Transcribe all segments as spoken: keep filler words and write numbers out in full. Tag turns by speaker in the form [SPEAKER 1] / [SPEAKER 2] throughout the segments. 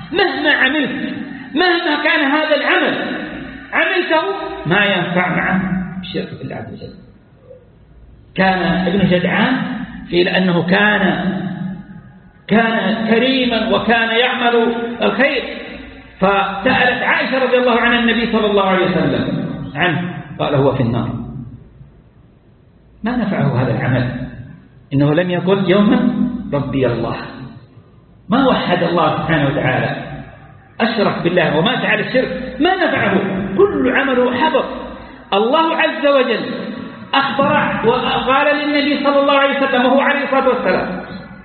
[SPEAKER 1] مهما عملت، مهما كان هذا العمل عملته ما ينفع معه الشرك بالله عز وجل. كان ابن جدعان في لأنه كان كان كريما وكان يعمل الخير، فسألت عائشة رضي الله عنها النبي صلى الله عليه وسلم عنه، قال هو في النار. ما نفعه هذا العمل، إنه لم يقل يوما ربي الله، ما وحد الله سبحانه وتعالى، أشرك بالله ومات على الشرك، ما نفعه، كل عمله حبط. الله عز وجل أخبر وقال للنبي صلى الله عليه وسلم وهو عليه الصلاة والسلام: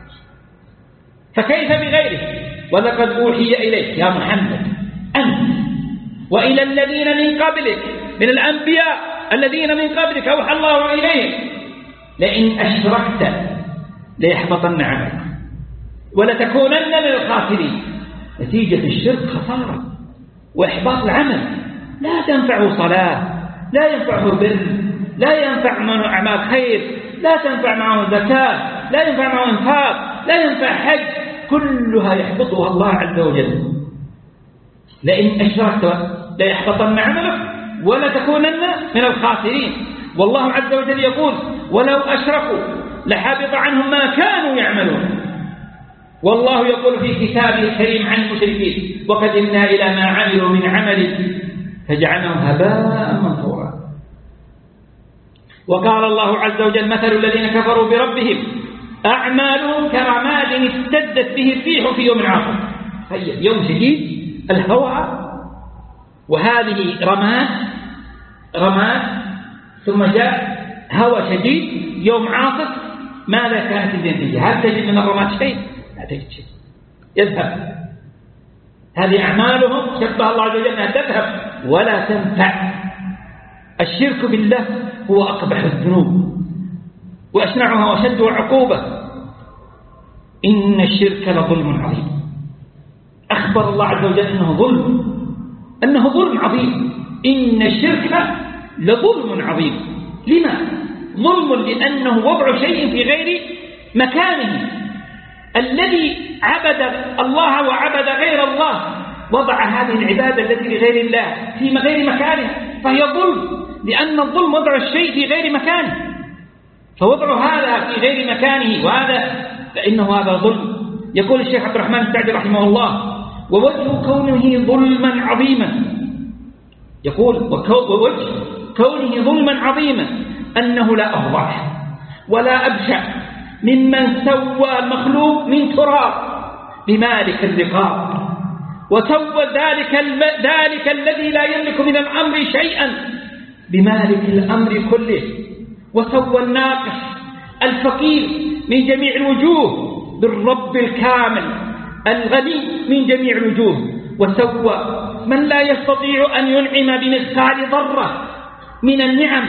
[SPEAKER 1] فكيف بغيره؟ ولقد أوحي إليك يا محمد أنت وإلى الذين من قبلك من الأنبياء الذين من قبلك أوحى الله إليهم لئن أشركت ليحبطن عملك ولتكونن من الخاسرين. نتيجة الشرك خسارة وإحباط العمل، لا تنفعه صلاة، لا ينفعه بر، لا ينفع معه أعمال خير، لا تنفع معه زكاة، لا ينفع معه انفاق، لا ينفع حج، كلها يحبطها الله عز وجل. لئن أشركت ليحبطن عملك ولتكونن من الخاسرين. والله عز وجل يقول: ولو أشركوا لحبط عنهم ما كانوا يعملون. والله يقول في كتابه الكريم عن المشركين: وقدمنا إلى ما عملوا من عمل فجعلناه هباء منثورا. وقال الله عز وجل: مثل الذين كفروا بربهم أعمالهم كرماد اشتدت به الريح في يوم عاصف. هي يوم شديد الهواء، وهذه رماد رماد ثم جاء هواء شديد يوم عاصف. ماذا كانت النتيجة؟ هل تجد من الرماد شيء؟ لا تجد شيء، يذهب. هذه أعمالهم شبه الله عز وجل أنها تذهب ولا تنفع. الشرك بالله هو أقبح الذنوب وأشنعها وأشد عقوبة. إن الشرك لظلم عظيم. أخبر الله عز وجل أنه ظلم، أنه ظلم عظيم. إن الشرك لظلم عظيم. لما؟ ظلم لأنه وضع شيء في غير مكانه. الذي عبد الله وعبد غير الله وضع هذه العبادة التي لغير الله في غير مكانها، فهي ظلم، لأن الظلم وضع الشيء في غير مكانه. فوضع هذا في غير مكانه وهذا فإنه هذا ظلم. يقول الشيخ عبد الرحمن السعدي رحمه الله: ووجه كونه ظلما عظيما، يقول ووجه كونه ظلما عظيما أنه لا أفضح ولا أبشع ممن سوى المخلوق من تراب بمالك الرقاب، وسوى ذلك ذلك الذي لا يملك من الأمر شيئا بمالك الأمر كله، وسوى الناقص الفقير من جميع الوجوه بالرب الكامل الغني من جميع الوجوه، وسوى من لا يستطيع أن ينعم بمثقال ذرة من النعم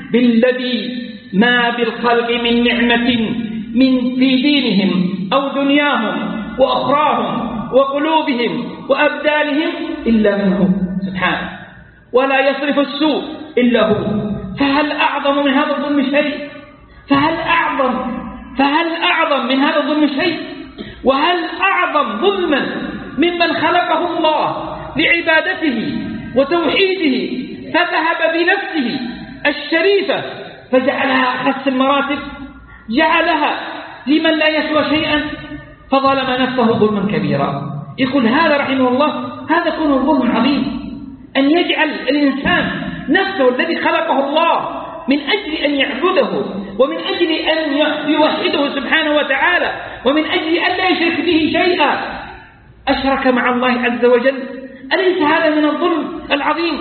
[SPEAKER 1] بالذي ما بالخلق من نعمة من في دينهم أو دنياهم وأخراهم وقلوبهم وأبدانهم إلا منه سبحانه، ولا يصرف السوء إلا هو. فهل أعظم من هذا الظلم شيء؟ فهل أعظم فهل أعظم من هذا الظلم شيء؟ وهل أعظم ظلما ممن خلقه الله لعبادته وتوحيده فذهب بنفسه الشريفة فجعلها أخس المراتب، جعلها لمن لا يسوى شيئا فظلم نفسه ظلما كبيرا. يقول هذا رحمه الله: هذا كون الظلم عظيم، أن يجعل الإنسان نفسه الذي خلقه الله من أجل أن يعبده ومن أجل أن يوحده سبحانه وتعالى ومن أجل أن لا يشرك به شيئا أشرك مع الله عز وجل. أليس هذا من الظلم العظيم؟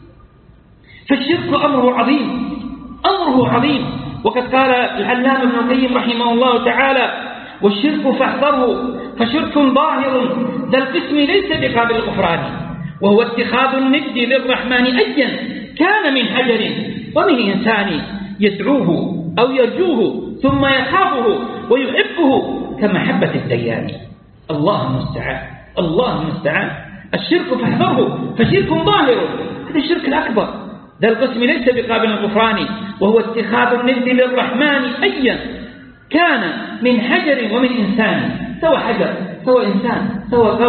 [SPEAKER 1] فالشرك أمره عظيم، أمره عظيم. وقد قال العلامة ابن القيم رحمه الله تعالى: والشرك فاحذره فشرك ظاهر ذا القسم ليس بقابل الغفران، وهو اتخاذ الند للرحمن أيا كان من حجر ومن إنسان يدعوه أو يرجوه ثم يخافه ويحبه كمحبة الديان. الله المستعان، الله المستعان. الشرك فاحذره فشرك ظاهر، هذا الشرك الأكبر ذا القسم ليس بقابل الغفران، وهو اتخاذ الند للرحمن أيا كان من حجر ومن إنسان، سوى حجر سوى إنسان سوى